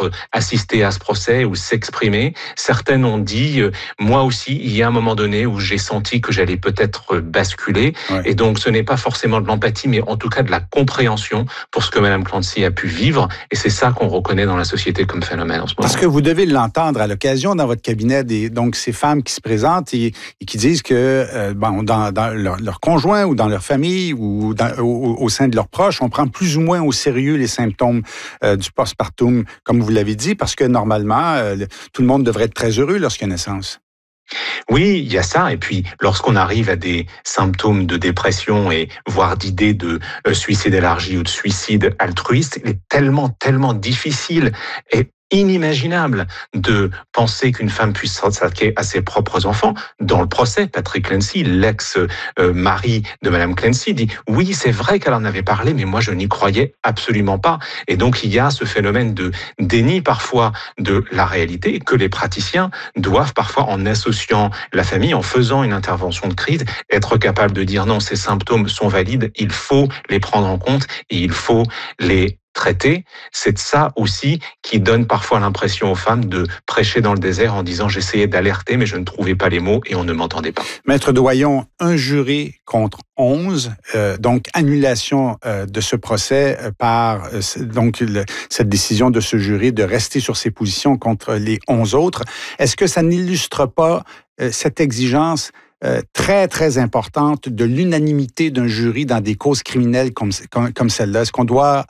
peut-être assister à ce procès ou s'exprimer. Certaines ont dit, moi aussi, il y a un moment donné où j'ai senti que j'allais peut-être basculer. Ouais. Et donc, ce n'est pas forcément de l'empathie, mais en tout cas de la compréhension pour ce que Mme Clancy a pu vivre. Et c'est ça qu'on reconnaît dans la société comme phénomène en ce moment. Parce que vous devez l'entendre à l'occasion dans votre cabinet, donc ces femmes qui se présentent et qui disent que dans leur conjoint ou dans leur famille ou au sein de leurs proches, on prend plus ou moins au sérieux les symptômes du postpartum, comme vous l'avez dit, parce que normalement, tout le monde devrait être très heureux lorsqu'il y a naissance. Oui, il y a ça. Et puis, lorsqu'on arrive à des symptômes de dépression et voire d'idées de suicide élargi ou de suicide altruiste, il est tellement difficile et inimaginable de penser qu'une femme puisse s'attaquer à ses propres enfants. Dans le procès, Patrick Clancy, l'ex-mari de Madame Clancy, dit « Oui, c'est vrai qu'elle en avait parlé, mais moi, je n'y croyais absolument pas. » Et donc, il y a ce phénomène de déni parfois de la réalité que les praticiens doivent parfois, en associant la famille, en faisant une intervention de crise, être capables de dire « Non, ces symptômes sont valides, il faut les prendre en compte et il faut les traiter ». C'est ça aussi qui donne parfois l'impression aux femmes de prêcher dans le désert en disant « J'essayais d'alerter, mais je ne trouvais pas les mots et on ne m'entendait pas ». Maître Doyon, un juré contre 11, donc annulation de ce procès par cette décision de ce jury de rester sur ses positions contre les 11 autres. Est-ce que ça n'illustre pas cette exigence très, très importante de l'unanimité d'un jury dans des causes criminelles comme celle-là? Est-ce qu'on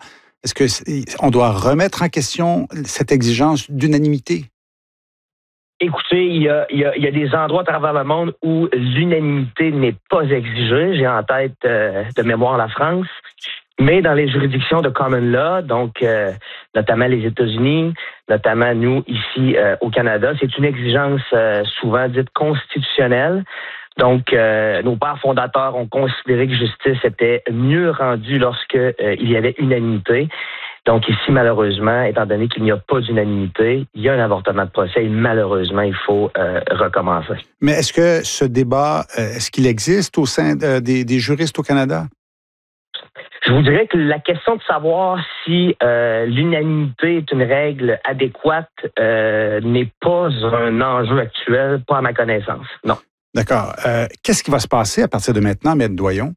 doit remettre en question cette exigence d'unanimité? Écoutez, il y a des endroits à travers le monde où l'unanimité n'est pas exigée. J'ai en tête de mémoire la France. Mais dans les juridictions de common law, donc notamment les États-Unis, notamment nous ici au Canada, c'est une exigence souvent dite constitutionnelle. Donc, nos pères fondateurs ont considéré que justice était mieux rendue lorsque il y avait unanimité. Donc ici, malheureusement, étant donné qu'il n'y a pas d'unanimité, il y a un avortement de procès et malheureusement, il faut recommencer. Mais est-ce que ce débat, est-ce qu'il existe au sein des juristes au Canada? Je vous dirais que la question de savoir si l'unanimité est une règle adéquate n'est pas un enjeu actuel, pas à ma connaissance, non. D'accord. Qu'est-ce qui va se passer à partir de maintenant, Maître Doyon?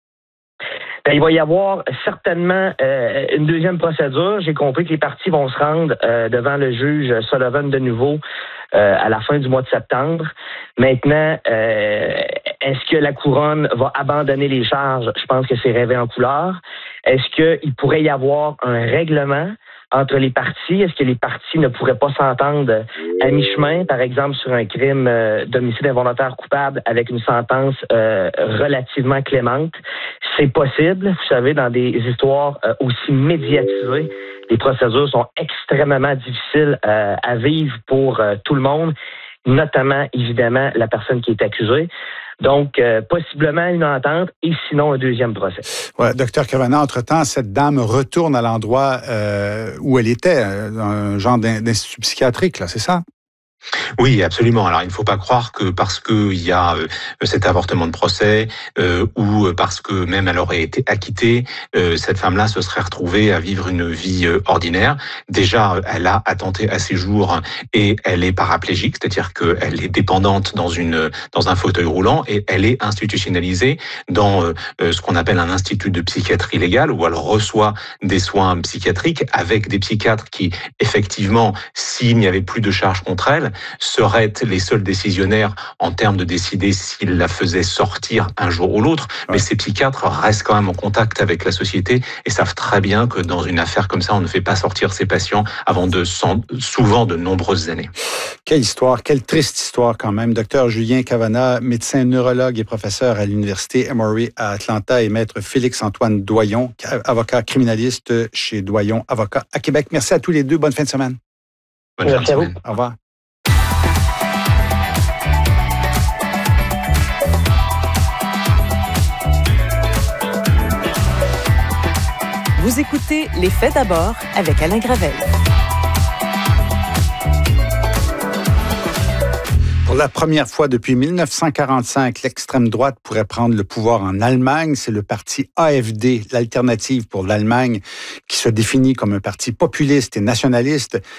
Il va y avoir certainement une deuxième procédure. J'ai compris que les parties vont se rendre devant le juge Sullivan de nouveau à la fin du mois de septembre. Maintenant, est-ce que la couronne va abandonner les charges? Je pense que c'est rêvé en couleur. Est-ce qu'il pourrait y avoir un règlement entre les parties? Est-ce que les parties ne pourraient pas s'entendre à mi-chemin, par exemple, sur un crime d'homicide involontaire coupable avec une sentence relativement clémente? C'est possible. Vous savez, dans des histoires aussi médiatisées, les procédures sont extrêmement difficiles à vivre pour tout le monde, notamment, évidemment, la personne qui est accusée. Donc, possiblement une entente et sinon un deuxième procès. Ouais, Dr Kavanagh, entre-temps, cette dame retourne à l'endroit où elle était, un genre d'institut psychiatrique, là, c'est ça? Oui, absolument. Alors, il ne faut pas croire que parce qu'il y a cet avortement de procès ou parce que même elle aurait été acquittée, cette femme-là se serait retrouvée à vivre une vie ordinaire. Déjà, elle a attenté à ses jours et elle est paraplégique, c'est-à-dire qu'elle est dépendante dans un fauteuil roulant et elle est institutionnalisée dans ce qu'on appelle un institut de psychiatrie légale où elle reçoit des soins psychiatriques avec des psychiatres qui, effectivement, s'il n'y avait plus de charges contre elle, seraient les seuls décisionnaires en termes de décider s'ils la faisaient sortir un jour ou l'autre. Ouais. Mais ces psychiatres restent quand même en contact avec la société et savent très bien que dans une affaire comme ça, on ne fait pas sortir ses patients avant souvent de nombreuses années. Quelle histoire, quelle triste histoire quand même. Docteur Julien Kavanagh, médecin neurologue et professeur à l'Université Emory à Atlanta et maître Félix-Antoine Doyon, avocat criminaliste chez Doyon Avocat à Québec. Merci à tous les deux. Bonne fin de semaine. Bonne fin de semaine. Au revoir. Vous écoutez Les Faits d'abord avec Alain Gravel. Pour la première fois depuis 1945, l'extrême droite pourrait prendre le pouvoir en Allemagne. C'est le parti AfD, l'Alternative pour l'Allemagne, qui se définit comme un parti populiste et nationaliste,